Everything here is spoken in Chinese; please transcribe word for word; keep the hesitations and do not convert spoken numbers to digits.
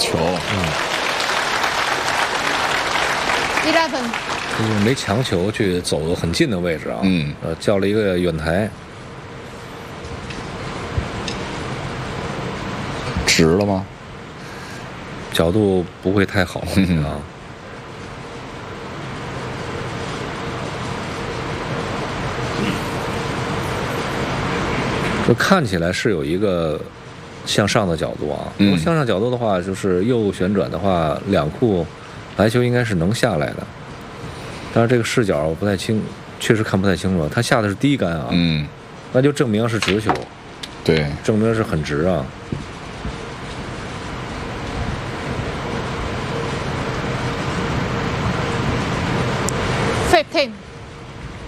球，嗯， 一扎分。 就是没强求去走得很近的位置啊， 嗯， 呃，叫了一个远台， 直了吗？ 角度不会太好、 嗯、 啊。就看起来是有一个向上的角度啊，如果向上角度的话，就是右旋转的话，两库来球应该是能下来的。但是这个视角我不太清，确实看不太清楚。他下的是低杆啊， 嗯， 那就证明是直球， 对， 证明是很直啊。